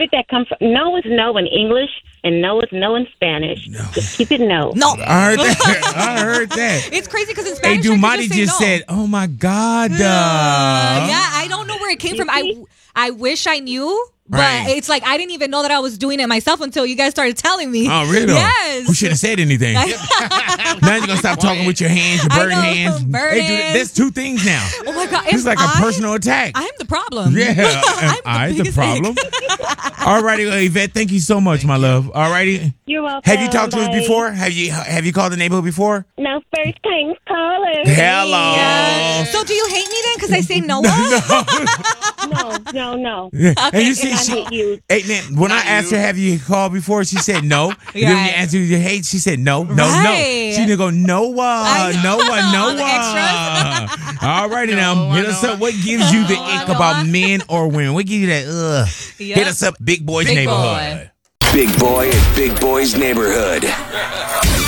did that come from? No is no in English, and no is no in Spanish. No. Just keep it no. No. I heard that. I heard that. It's crazy because in Hey, Spanish, I Dumati can say just no. said, "Oh my God." Yeah, I don't know where it came from. I wish I knew. But Right. it's like I didn't even know that I was doing it myself until you guys started telling me. Oh, really? Yes. Who should have said anything? Now you're gonna stop talking with your hands, your bird hands. bird Hey, dude, hands. there's two things now. Oh my God. It's like a personal attack. I'm the problem. Yeah, I'm the biggest problem. All righty, Yvette, thank you so much, my love. All righty. You're welcome. Have you talked to us Bye. before? Have you called the neighborhood before? No, first time caller. Hello. Yeah. So do you hate me then? Because I say no. No. And you see, I hate you. hey, man, when I asked her, have you called before? She said no. And then when you Right. asked her, you hate? She said no. Right. She didn't go, no. I know. All the All righty now. Hit us up. What gives you the ick about men or women? What gives you that, ugh? Yep. Hit us up, Big Boy's Big Neighborhood. Boy. Big Boy and Big Boy's Neighborhood.